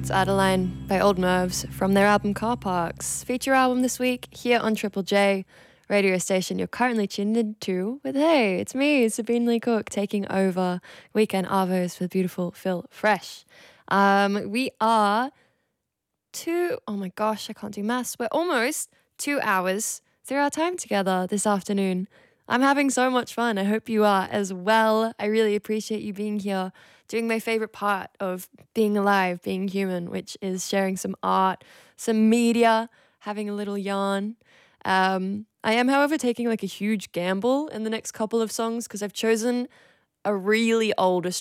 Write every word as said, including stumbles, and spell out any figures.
It's Adeline by Old Mervs from their album Car Parks. Feature album this week here on Triple J, radio station you're currently tuned into with, hey, it's me, Sabine Lee Cook, taking over Weekend Arvos with beautiful Phil Fresh. Um, we are two, oh my gosh, I can't do maths. We're almost two hours through our time together this afternoon. I'm having so much fun. I hope you are as well. I really appreciate you being here, doing my favorite part of being alive, being human, which is sharing some art, some media, having a little yarn. Um, I am, however, taking like a huge gamble in the next couple of songs because I've chosen a really old